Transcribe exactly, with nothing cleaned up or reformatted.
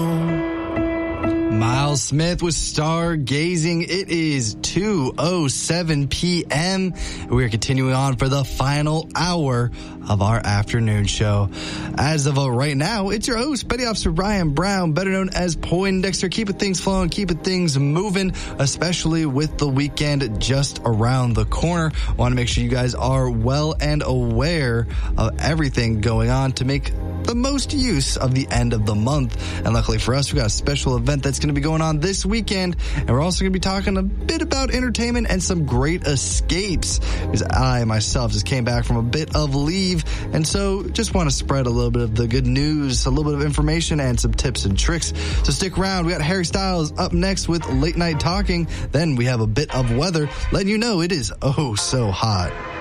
Miles Smith with Stargazing. It is two oh seven p.m. We are continuing on for the final hour of our afternoon show. As of right now, it's your host, Petty Officer Ryan Brown, better known as Poindexter, keeping things flowing, keeping things moving, especially with the weekend just around the corner. Want to make sure you guys are well and aware of everything going on to make the most use of the end of the month. And luckily for us, we got a special event that's going to be going on this weekend. And we're also going to be talking a bit about entertainment and some great escapes, because I myself just came back from a bit of leave. And so just want to spread a little bit of the good news, a little bit of information, and some tips and tricks. So stick around. We got Harry Styles up next with Late Night Talking. Then we have a bit of weather, letting you know it is oh so hot.